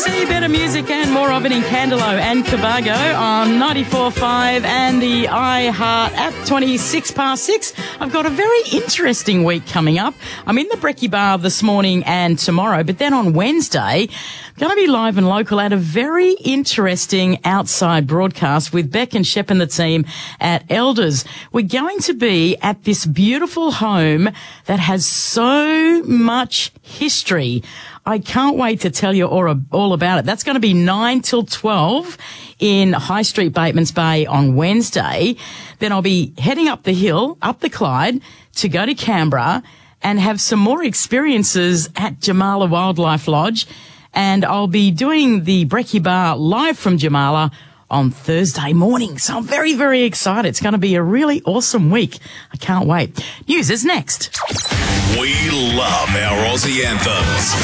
see better music and more of it in Candelo and Cobargo on 94.5 and the iHeart app, 26 past 6. I've got a very interesting week coming up. I'm in the Brekkie Bar this morning and tomorrow, but then on Wednesday, I'm going to be live and local at a very interesting outside broadcast with Beck and Shep and the team at Elders. We're going to be at this beautiful home that has so much history. I can't wait to tell you all about it. That's going to be 9 till 12 in High Street, Batemans Bay on Wednesday. Then I'll be heading up the hill, up the Clyde, to go to Canberra and have some more experiences at Jamala Wildlife Lodge. And I'll be doing the Brekkie Bar live from Jamala on Thursday morning. So I'm very, very excited. It's going to be a really awesome week. I can't wait. News is next. We love our Aussie anthems.